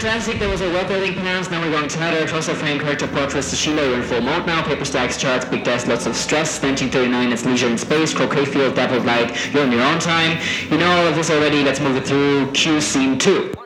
fantastic. There was a web building plans. Now we're going to Tatter, Trussell Frame, Character Portraits, to Sheila. You're in full mode now. Paper Stacks, Charts, Big Desk, Lots of Stress. 1939, it's Leisure in Space. Croquet Field, Devil's Light. You're in your own time. You know all of this already. Let's move it through. Cue scene 2.